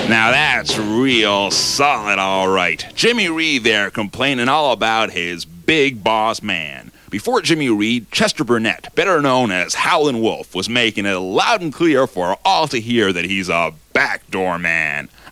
Now that's real solid, all right. Jimmy Reed there complaining all about his big boss man. Before Jimmy Reed, Chester Burnett, better known as Howlin' Wolf, was making it loud and clear for all to hear that he's a backdoor man.